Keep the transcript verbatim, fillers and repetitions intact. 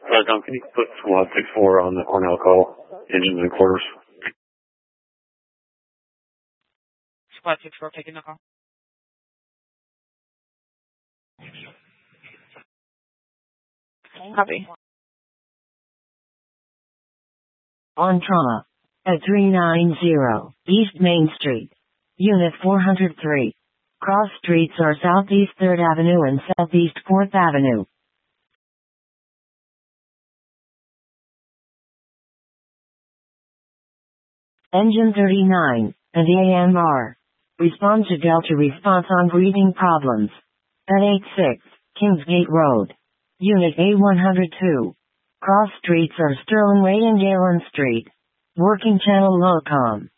Uh, Don, can you put SWAT six four on the Cornell call? Engines and quarters. SWAT six four taking the call. Copy. On trauma. At three nine zero East Main Street. Unit four hundred three. Cross streets are Southeast third Avenue and Southeast fourth Avenue. Engine thirty-nine, and A M R. Respond to Delta response on breathing problems. At eighty-six, Kingsgate Road. Unit A one hundred two. Cross streets are Sterling Way and Galen Street. Working channel Locom.